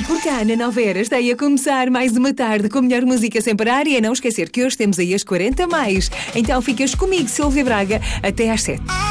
por cá, na Nova Era, está aí a começar mais uma tarde com a melhor música sem parar e a não esquecer que hoje temos aí as 40 mais. Então ficas comigo, Silvia Braga, até às 7.